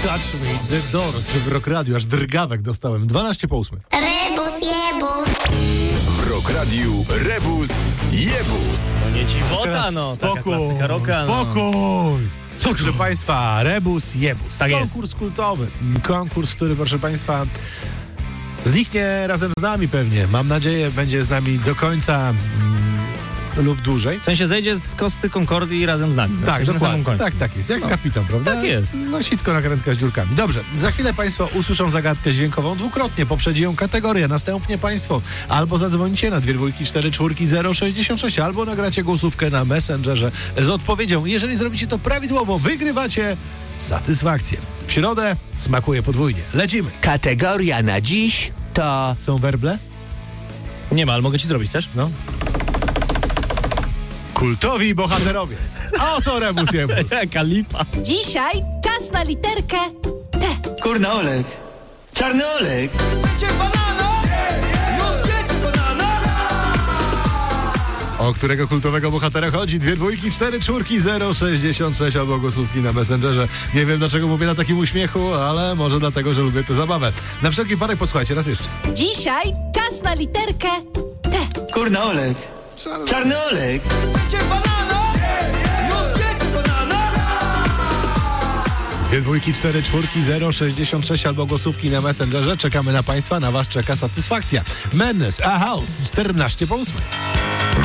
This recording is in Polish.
Touch Me, The Doors w Rock Radio, aż drgawek dostałem. 12:08. Rebus jebus. W Rock Radiu Rebus Jebus. No nie dziwota, Teraz no. spokój, Taka klasyka rocka, no. spokój. Proszę Państwa, Rebus Jebus. Tak jest. Konkurs kultowy. Konkurs, który, proszę Państwa, zniknie razem z nami pewnie. Mam nadzieję, będzie z nami do końca lub dłużej. W sensie zejdzie z Kosty Concordii razem z nami. No, Tak, na samym dokładnie. końcu. Tak jest. Jak kapitan, prawda? Tak jest. No sitko nakrętka z dziurkami. Dobrze, za chwilę Państwo usłyszą zagadkę dźwiękową dwukrotnie. Poprzedzi ją kategorię. Następnie Państwo albo zadzwonicie na 2244066, albo nagracie głosówkę na Messengerze z odpowiedzią. Jeżeli zrobicie to prawidłowo, wygrywacie satysfakcję. W środę smakuje podwójnie. Lecimy. Kategoria na dziś to... Są werble? Nie ma, ale mogę ci zrobić, chcesz? No. Kultowi bohaterowie. A oto Rebus Jebus. Jaka lipa. Dzisiaj czas na literkę T. Kurna Olek. Czarny Olek. O którego kultowego bohatera chodzi? 2244066 albo głosówki na Messengerze. Nie wiem, dlaczego mówię na takim uśmiechu, ale może dlatego, że lubię tę zabawę. Na wszelki wypadek posłuchajcie raz jeszcze. Dzisiaj czas na literkę T. Kurna Olek. Czarny Olek. Dwie dwójki, 44066 albo głosówki na Messengerze. Czekamy na Państwa, na Was czeka satysfakcja. Menes, a House, 14:08.